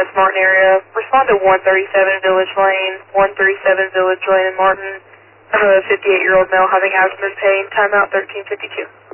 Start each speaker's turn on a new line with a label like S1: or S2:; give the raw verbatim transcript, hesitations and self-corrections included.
S1: Nez Martin area. Respond to one thirty-seven Village Lane, one thirty-seven Village Lane in Martin. I have a fifty-eight-year-old male having abdomen pain. Timeout thirteen fifty-two.